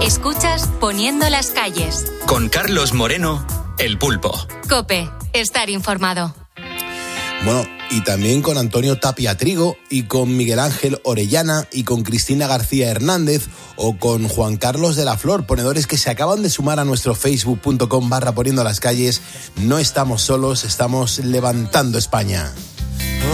Escuchas Poniendo las calles. Con Carlos Moreno, El Pulpo. COPE, estar informado. Bueno, y también con Antonio Tapia Trigo, y con Miguel Ángel Orellana, y con Cristina García Hernández, o con Juan Carlos de la Flor, ponedores que se acaban de sumar a nuestro facebook.com/poniendo las calles. No estamos solos, estamos levantando España.